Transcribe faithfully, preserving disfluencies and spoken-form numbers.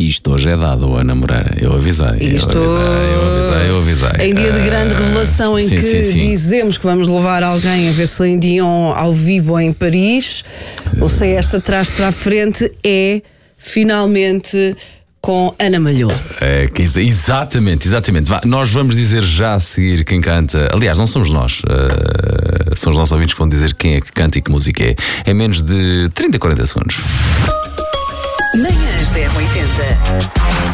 isto hoje é dado a namorar. Eu avisei, Isto... eu avisei, eu avisei, eu avisei. Em dia de grande revelação em sim, que sim, sim. dizemos que vamos levar alguém a ver Celine Dion ao vivo em Paris, ou se é esta trás para a frente, é finalmente com Ana Malhoa. É, que ex- exatamente, exatamente. Vá, nós vamos dizer já a seguir quem canta. Aliás, não somos nós, uh, são os nossos ouvintes que vão dizer quem é que canta e que música é. Em menos de trinta, quarenta segundos. Manhãs da M oitenta.